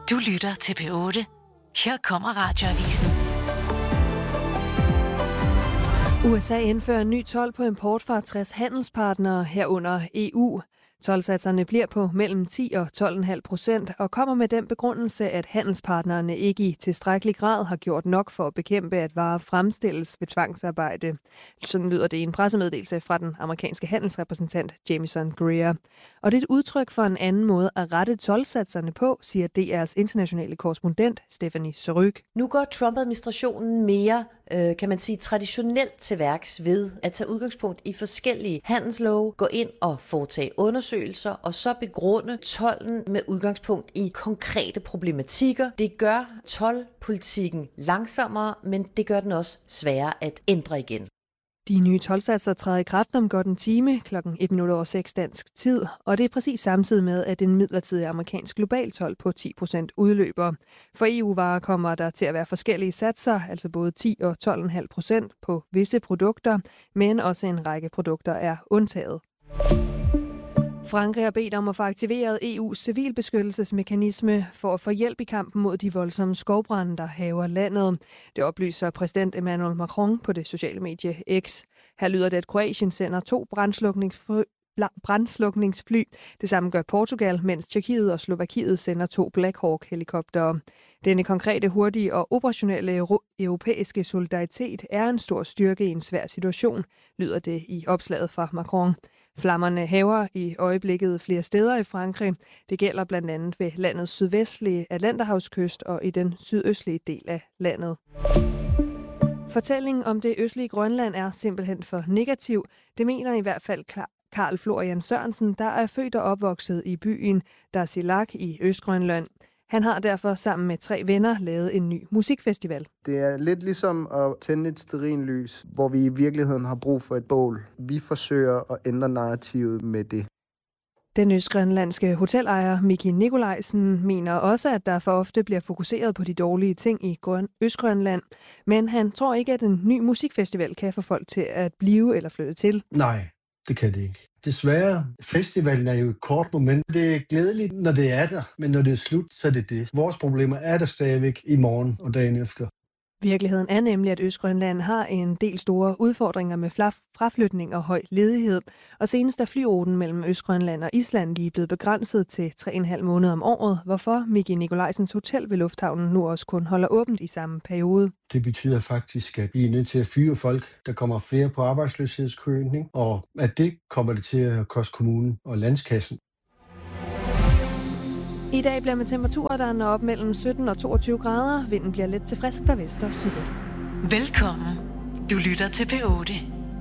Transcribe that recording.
Du lytter til P8. Her kommer Radioavisen. USA indfører en ny told på import fra 60 handelspartnere herunder EU. Toldsatserne bliver på mellem 10 og 12,5% og kommer med den begrundelse, at handelspartnerne ikke i tilstrækkelig grad har gjort nok for at bekæmpe, at varer fremstilles ved tvangsarbejde. Sådan lyder det i en pressemeddelelse fra den amerikanske handelsrepræsentant Jamieson Greer. Og det er et udtryk for en anden måde at rette toldsatserne på, siger DR's internationale korrespondent Stephanie Surrugue. Nu går Trump-administrationen mere, kan man sige, traditionelt til værks ved at tage udgangspunkt i forskellige handelslove, gå ind og foretage undersøgelser og så begrunde tolden med udgangspunkt i konkrete problematikker. Det gør toldpolitikken langsommere, men det gør den også sværere at ændre igen. De nye toldsatser træder i kraft om godt en time, 1:01 dansk tid, og det er præcis samtidig med, at en midlertidig amerikansk global told på 10% udløber. For EU-varer kommer der til at være forskellige satser, altså både 10 og 12,5% på visse produkter, men også en række produkter er undtaget. Frankrig har bedt om at få aktiveret EU's civilbeskyttelsesmekanisme for at få hjælp i kampen mod de voldsomme skovbrande, der hærger landet. Det oplyser præsident Emmanuel Macron på det sociale medie X. Her lyder det, at Kroatien sender 2 brandslukningsfly. Det samme gør Portugal, mens Tjekkiet og Slovakiet sender 2 Black Hawk-helikoptere. Denne konkrete, hurtige og operationelle europæiske solidaritet er en stor styrke i en svær situation, lyder det i opslaget fra Macron. Flammerne hærger i øjeblikket flere steder i Frankrig. Det gælder blandt andet ved landets sydvestlige Atlanterhavskyst og i den sydøstlige del af landet. Fortællingen om det østlige Grønland er simpelthen for negativ. Det mener i hvert fald Karl Florian Sørensen, der er født og opvokset i byen Tasiilaq i Østgrønland. Han har derfor sammen med 3 venner lavet en ny musikfestival. Det er lidt ligesom at tænde et stearinlys, hvor vi i virkeligheden har brug for et bål. Vi forsøger at ændre narrativet med det. Den østgrønlandske hotelejer Miki Nikolajsen mener også, at der for ofte bliver fokuseret på de dårlige ting i Østgrønland. Men han tror ikke, at en ny musikfestival kan få folk til at blive eller flytte til. Nej, det kan det ikke. Desværre, festivalen er jo et kort moment. Det er glædeligt, når det er der, men når det er slut, så er det det. Vores problemer er der stadigvæk i morgen og dagen efter. Virkeligheden er nemlig, at Østgrønland har en del store udfordringer med fraflytning og høj ledighed. Og senest er flyruten mellem Østgrønland og Island lige blevet begrænset til 3,5 måneder om året, hvorfor Miki Nikolajsens hotel ved lufthavnen nu også kun holder åbent i samme periode. Det betyder faktisk, at vi er nødt til at fyre folk. Der kommer flere på arbejdsløshedskøen, og at det kommer det til at koste kommunen og landskassen. I dag bliver med temperaturer, der når op mellem 17 og 22 grader. Vinden bliver let til frisk fra vest og sydvest. Velkommen. Du lytter til P8.